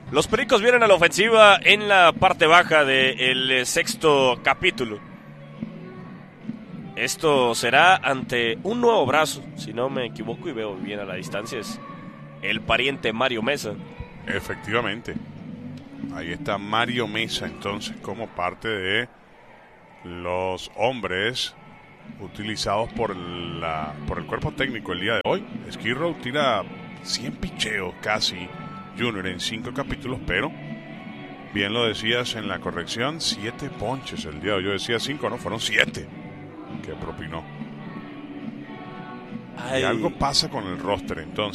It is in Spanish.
Los Pericos vienen a la ofensiva en la parte baja del sexto capítulo. Esto será ante un nuevo brazo, si no me equivoco y veo bien a la distancia, es el pariente Mario Mesa. Efectivamente. Ahí está Mario Mesa, entonces, como parte de los hombres utilizados por el cuerpo técnico el día de hoy. Skid Row tira 100 picheos casi, Junior, en 5 capítulos, pero bien lo decías en la corrección, 7 ponches el día de hoy. Yo decía 5, no, fueron 7 que propinó. Y algo pasa con el roster entonces.